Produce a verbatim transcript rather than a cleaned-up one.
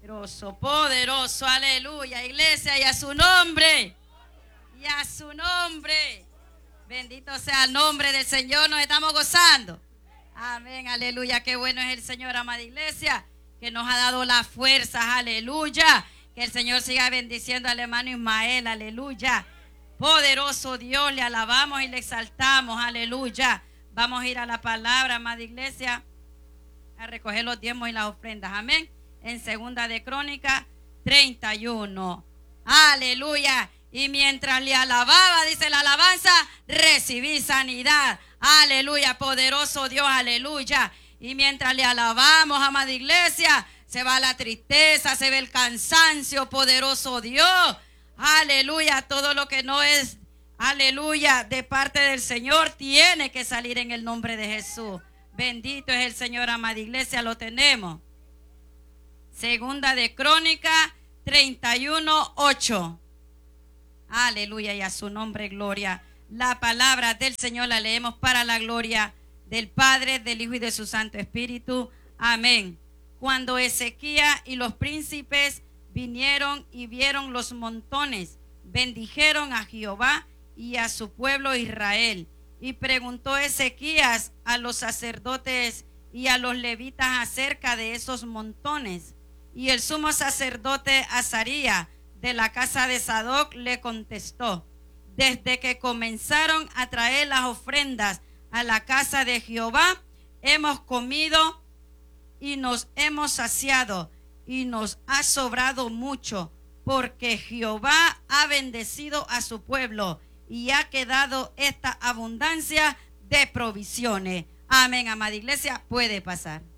Poderoso, poderoso, aleluya, iglesia, y a su nombre, y a su nombre. Bendito sea el nombre del Señor, nos estamos gozando. Amén, aleluya, qué bueno es el Señor, amada iglesia, que nos ha dado las fuerzas, aleluya. Que el Señor siga bendiciendo al hermano Ismael, aleluya. Poderoso Dios, le alabamos y le exaltamos, aleluya. Vamos a ir a la palabra, amada iglesia, a recoger los diezmos y las ofrendas, amén. En segunda de Crónicas treinta y uno, aleluya. Y mientras le alababa, dice la alabanza, recibí sanidad, aleluya, poderoso Dios, aleluya. Y mientras le alabamos, amada iglesia, se va la tristeza, se ve el cansancio, poderoso Dios, aleluya. Todo lo que no es, aleluya, de parte del Señor, tiene que salir en el nombre de Jesús. Bendito es el Señor, amada iglesia, lo tenemos. Segunda de Crónicas treinta y uno, ocho. Aleluya, y a su nombre gloria. La palabra del Señor la leemos para la gloria del Padre, del Hijo y de su Santo Espíritu. Amén. Cuando Ezequías y los príncipes vinieron y vieron los montones, bendijeron a Jehová y a su pueblo Israel. Y preguntó Ezequías a los sacerdotes y a los levitas acerca de esos montones. Y el sumo sacerdote Azarías de la casa de Sadoc le contestó: desde que comenzaron a traer las ofrendas a la casa de Jehová, hemos comido y nos hemos saciado y nos ha sobrado mucho, porque Jehová ha bendecido a su pueblo y ha quedado esta abundancia de provisiones. Amén, amada iglesia, puede pasar.